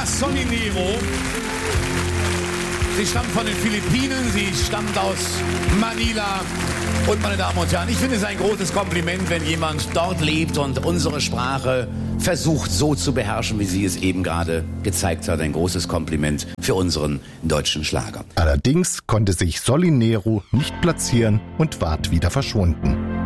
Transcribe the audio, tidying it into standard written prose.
Solinero. Sie stammt von den Philippinen, sie stammt aus Manila. Und meine Damen und Herren, ich finde es ein großes Kompliment, wenn jemand dort lebt und unsere Sprache versucht so zu beherrschen, wie sie es eben gerade gezeigt hat. Ein großes Kompliment für unseren deutschen Schlager. Allerdings konnte sich Solinero nicht platzieren und ward wieder verschwunden.